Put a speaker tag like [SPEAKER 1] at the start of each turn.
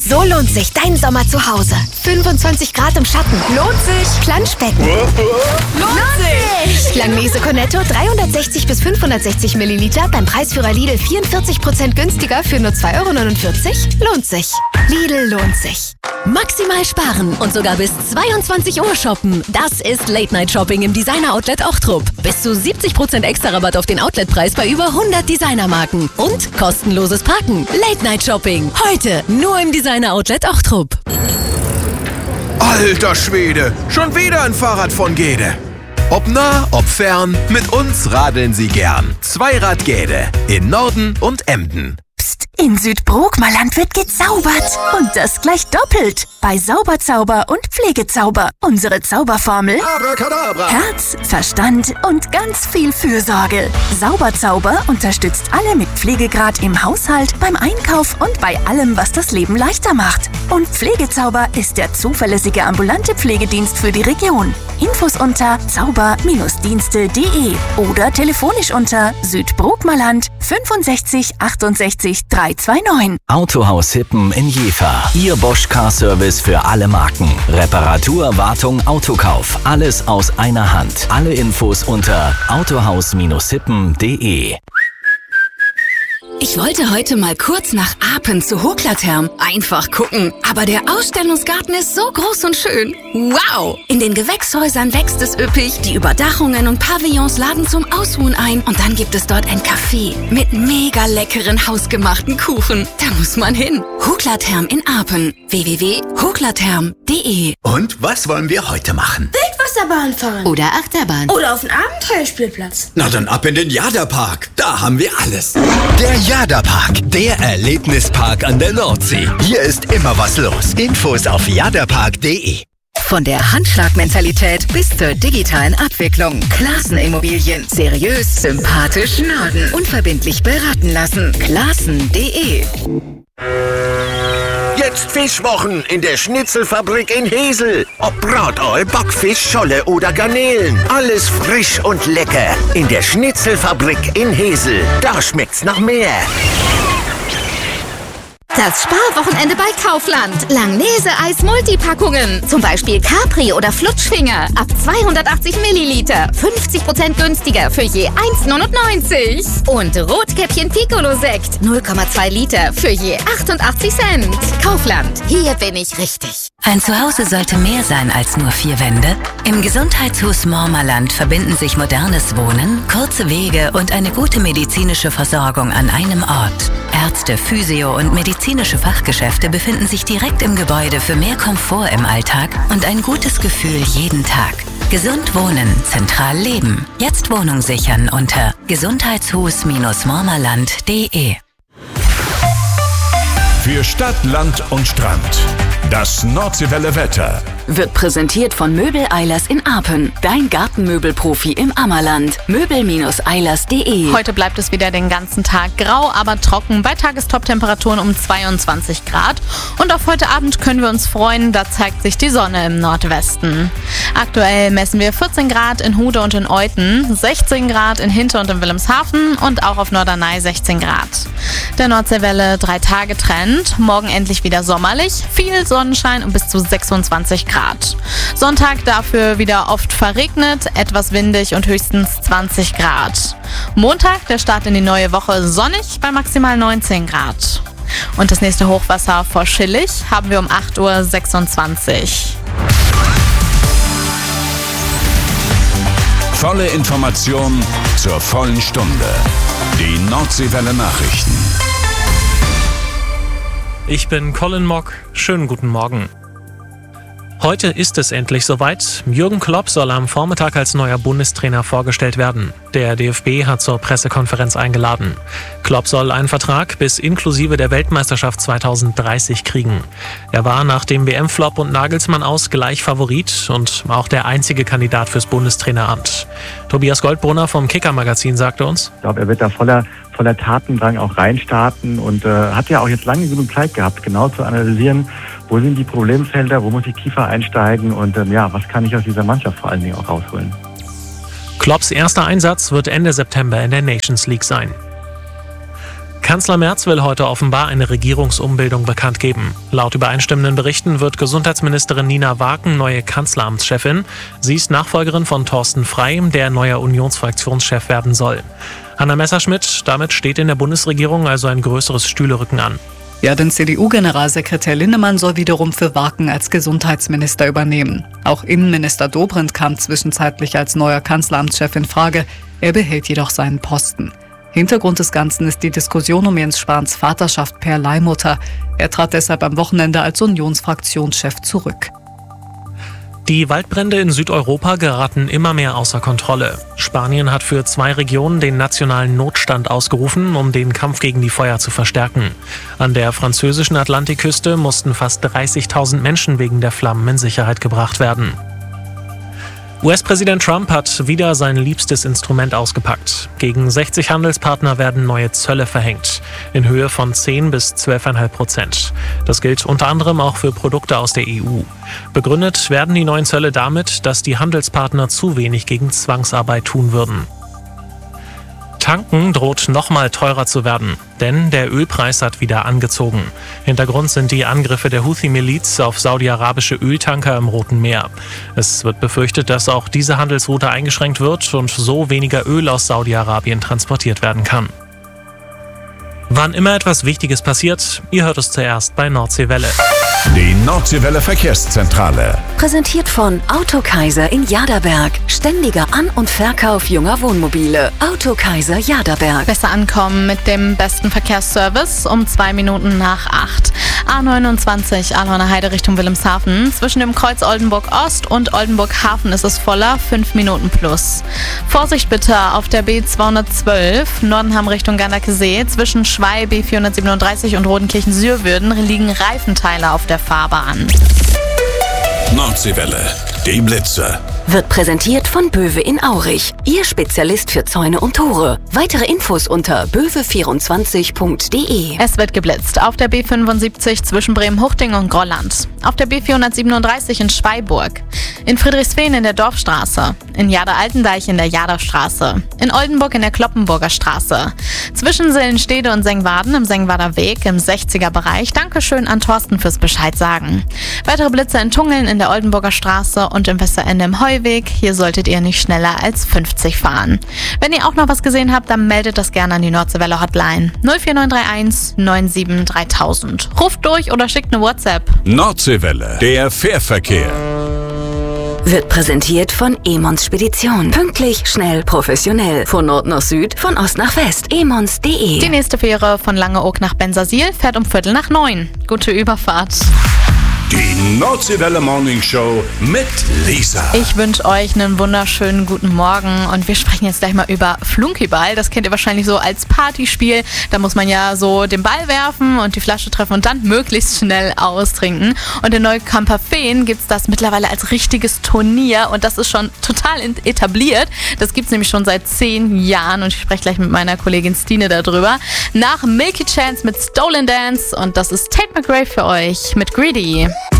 [SPEAKER 1] So lohnt sich dein Sommer zu Hause. 25 Grad im Schatten. Lohnt sich. Planschbecken. Lohnt sich. Langnese Cornetto 360 bis 560 Milliliter beim Preisführer Lidl 44% günstiger für nur 2,49 €. Lohnt sich. Lidl lohnt sich.
[SPEAKER 2] Maximal sparen und sogar bis 22 Uhr shoppen. Das ist Late-Night-Shopping im Designer-Outlet Ochtrup. Bis zu 70% extra Rabatt auf den Outletpreis bei über 100 Designermarken. Und kostenloses Parken. Late-Night-Shopping. Heute nur im Designer-Outlet Ochtrup.
[SPEAKER 3] Alter Schwede, schon wieder ein Fahrrad von Gede. Ob nah, ob fern, mit uns radeln Sie gern. Zweirad Gede in Norden und Emden.
[SPEAKER 4] In Südbrookmerland wird gezaubert. Und das gleich doppelt. Bei Sauberzauber und Pflegezauber. Unsere Zauberformel:
[SPEAKER 3] Abracadabra.
[SPEAKER 4] Herz, Verstand und ganz viel Fürsorge. Sauberzauber unterstützt alle mit Pflegegrad im Haushalt, beim Einkauf und bei allem, was das Leben leichter macht. Und Pflegezauber ist der zuverlässige ambulante Pflegedienst für die Region. Infos unter zauber-dienste.de oder telefonisch unter Südbrookmerland 65 68 329.
[SPEAKER 5] Autohaus Hippen in Jever. Ihr Bosch Car Service für alle Marken. Reparatur, Wartung, Autokauf. Alles aus einer Hand. Alle Infos unter autohaus-hippen.de.
[SPEAKER 6] Ich wollte heute mal kurz nach Apen zu Hoklatherm. Einfach gucken. Aber der Ausstellungsgarten ist so groß und schön. Wow! In den Gewächshäusern wächst es üppig. Die Überdachungen und Pavillons laden zum Ausruhen ein. Und dann gibt es dort ein Café mit mega leckeren hausgemachten Kuchen. Da muss man hin. Hoklatherm in Apen. www.hoklatherm.de.
[SPEAKER 7] Und was wollen wir heute machen?
[SPEAKER 8] Wildwasserbahn fahren.
[SPEAKER 6] Oder Achterbahn.
[SPEAKER 8] Oder auf den Abenteuerspielplatz.
[SPEAKER 7] Na dann ab in den Jada-Park. Da haben wir alles.
[SPEAKER 9] Der Jada-Park, der Erlebnispark an der Nordsee. Hier ist immer was los. Infos auf jadapark.de.
[SPEAKER 2] Von der Handschlagmentalität bis zur digitalen Abwicklung. Klassen-Immobilien. Seriös, sympathisch, Norden. Unverbindlich beraten lassen. Klassen.de.
[SPEAKER 10] Jetzt Fischwochen in der Schnitzelfabrik in Hesel. Ob Bratoi, Backfisch, Scholle oder Garnelen. Alles frisch und lecker. In der Schnitzelfabrik in Hesel. Da schmeckt's nach mehr.
[SPEAKER 1] Das Sparwochenende bei Kaufland. Langnese-Eis-Multipackungen. Zum Beispiel Capri oder Flutschfinger. Ab 280 Milliliter. 50% günstiger für je 1,99. Und Rotkäppchen Piccolo-Sekt. 0,2 Liter für je 88 Cent. Kaufland. Hier bin ich richtig.
[SPEAKER 11] Ein Zuhause sollte mehr sein als nur 4 Wände. Im Gesundheitshaus Mormerland verbinden sich modernes Wohnen, kurze Wege und eine gute medizinische Versorgung an einem Ort. Ärzte, Physio und medizinische Fachgeschäfte befinden sich direkt im Gebäude für mehr Komfort im Alltag und ein gutes Gefühl jeden Tag. Gesund wohnen, zentral leben. Jetzt Wohnung sichern unter gesundheitshus-mormerland.de.
[SPEAKER 12] Für Stadt, Land und Strand. Das Nordseewelle Wetter
[SPEAKER 6] wird präsentiert von Möbel Eilers in Apen. Dein Gartenmöbelprofi im Ammerland. Möbel-Eilers.de.
[SPEAKER 13] Heute bleibt es wieder den ganzen Tag grau, aber trocken bei Tagestop-Temperaturen um 22 Grad. Und auf heute Abend können wir uns freuen, da zeigt sich die Sonne im Nordwesten. Aktuell messen wir 14 Grad in Hude und in Euthen, 16 Grad in Hinter und in Wilhelmshaven und auch auf Norderney 16 Grad. Der Nordseewelle 3-Tage-Trend. Morgen endlich wieder sommerlich, viel Sonnenschein und bis zu 26 Grad. Sonntag dafür wieder oft verregnet, etwas windig und höchstens 20 Grad. Montag, der Start in die neue Woche, sonnig bei maximal 19 Grad. Und das nächste Hochwasser vor Schillig haben wir um 8:26 Uhr.
[SPEAKER 12] Volle Information zur vollen Stunde. Die Nordseewelle Nachrichten.
[SPEAKER 14] Ich bin Colin Mock. Schönen guten Morgen. Heute ist es endlich soweit. Jürgen Klopp soll am Vormittag als neuer Bundestrainer vorgestellt werden. Der DFB hat zur Pressekonferenz eingeladen. Klopp soll einen Vertrag bis inklusive der Weltmeisterschaft 2030 kriegen. Er war nach dem WM-Flop und Nagelsmann aus gleich Favorit und auch der einzige Kandidat fürs Bundestraineramt. Tobias Goldbrunner vom Kicker-Magazin sagte uns:
[SPEAKER 15] Ich glaube, er wird da voller Tatendrang auch reinstarten und hat ja auch jetzt lange genug Zeit gehabt, genau zu analysieren, wo sind die Problemfelder, wo muss ich tiefer einsteigen und was kann ich aus dieser Mannschaft vor allen Dingen auch rausholen.
[SPEAKER 14] Klopps erster Einsatz wird Ende September in der Nations League sein. Kanzler Merz will heute offenbar eine Regierungsumbildung bekannt geben. Laut übereinstimmenden Berichten wird Gesundheitsministerin Nina Waken neue Kanzleramtschefin. Sie ist Nachfolgerin von Thorsten Frey, der neuer Unionsfraktionschef werden soll. Hanna Messerschmidt, damit steht in der Bundesregierung also ein größeres Stühlerücken an.
[SPEAKER 16] Ja, denn CDU-Generalsekretär Linnemann soll wiederum für Waken als Gesundheitsminister übernehmen. Auch Innenminister Dobrindt kam zwischenzeitlich als neuer Kanzleramtschef in Frage. Er behält jedoch seinen Posten. Hintergrund des Ganzen ist die Diskussion um Jens Spahns Vaterschaft per Leihmutter. Er trat deshalb am Wochenende als Unionsfraktionschef zurück.
[SPEAKER 14] Die Waldbrände in Südeuropa geraten immer mehr außer Kontrolle. Spanien hat für 2 Regionen den nationalen Notstand ausgerufen, um den Kampf gegen die Feuer zu verstärken. An der französischen Atlantikküste mussten fast 30.000 Menschen wegen der Flammen in Sicherheit gebracht werden. US-Präsident Trump hat wieder sein liebstes Instrument ausgepackt. Gegen 60 Handelspartner werden neue Zölle verhängt, in Höhe von 10 bis 12,5%. Das gilt unter anderem auch für Produkte aus der EU. Begründet werden die neuen Zölle damit, dass die Handelspartner zu wenig gegen Zwangsarbeit tun würden. Tanken droht nochmal teurer zu werden, denn der Ölpreis hat wieder angezogen. Hintergrund sind die Angriffe der Houthi-Miliz auf saudi-arabische Öltanker im Roten Meer. Es wird befürchtet, dass auch diese Handelsroute eingeschränkt wird und so weniger Öl aus Saudi-Arabien transportiert werden kann. Wann immer etwas Wichtiges passiert, ihr hört es zuerst bei Nordseewelle.
[SPEAKER 12] Die Nordseewelle Verkehrszentrale.
[SPEAKER 11] Präsentiert von Autokaiser in Jaderberg. Ständiger An- und Verkauf junger Wohnmobile. Autokaiser Jaderberg.
[SPEAKER 13] Besser ankommen mit dem besten Verkehrsservice um 2 Minuten nach 8. A29 Alhorner Heide Richtung Wilhelmshaven. Zwischen dem Kreuz Oldenburg Ost und Oldenburg Hafen ist es voller, 5 Minuten plus. Vorsicht bitte auf der B212 Nordenham Richtung Gandakesee. Zwischen Schwei B437 und Rodenkirchen-Sürwürden liegen Reifenteile auf der Fahrbahn.
[SPEAKER 12] Nordseewelle, die Blitze.
[SPEAKER 11] Wird präsentiert von Böwe in Aurich. Ihr Spezialist für Zäune und Tore. Weitere Infos unter böwe24.de.
[SPEAKER 13] Es wird geblitzt auf der B75 zwischen Bremen-Huchting und Grolland. Auf der B437 in Schweiburg. In Friedrichsfehn in der Dorfstraße. In Jader-Altendeich in der Jaderstraße. In Oldenburg in der Kloppenburger Straße. Zwischen Sillenstede und Sengwaden im Sengwader Weg im 60er-Bereich. Dankeschön an Thorsten fürs Bescheid sagen. Weitere Blitze in Tungeln in der Oldenburger Straße und im Westerende im Heuweg. Hier solltet ihr nicht schneller als 50 fahren. Wenn ihr auch noch was gesehen habt, dann meldet das gerne an die Nordseewelle Hotline 04931 97 3000. Ruft durch oder schickt eine WhatsApp.
[SPEAKER 12] Nordseewelle, der Fährverkehr.
[SPEAKER 11] Wird präsentiert von Emons Spedition. Pünktlich, schnell, professionell. Von Nord nach Süd, von Ost nach West. emons.de.
[SPEAKER 13] Die nächste Fähre von Langeoog nach Bensersiel fährt um 8:45. Gute Überfahrt.
[SPEAKER 12] Die Nordseewelle Morning Show mit Lisa.
[SPEAKER 13] Ich wünsche euch einen wunderschönen guten Morgen und wir sprechen jetzt gleich mal über Flunkyball. Das kennt ihr wahrscheinlich so als Partyspiel. Da muss man ja so den Ball werfen und die Flasche treffen und dann möglichst schnell austrinken. Und in Neukamper Feen gibt es das mittlerweile als richtiges Turnier und das ist schon total etabliert. Das gibt es nämlich schon seit 10 Jahren und ich spreche gleich mit meiner Kollegin Stine darüber. Nach Milky Chance mit Stolen Dance und das ist Tate McRae für euch mit Greedy.